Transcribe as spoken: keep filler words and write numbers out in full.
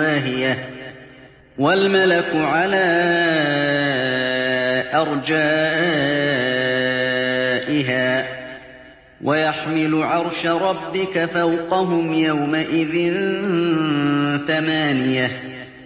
واهية والملك على أرجائها ويحمل عرش ربك فوقهم يومئذ ثمانية